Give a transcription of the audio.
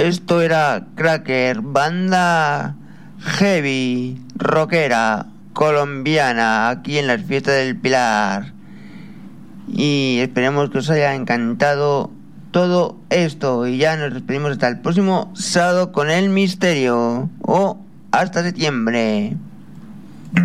Esto era Cracker, banda heavy, rockera, colombiana, aquí en las fiestas del Pilar. Y esperemos que os haya encantado todo esto. Y ya nos despedimos hasta el próximo sábado con el misterio. O hasta septiembre.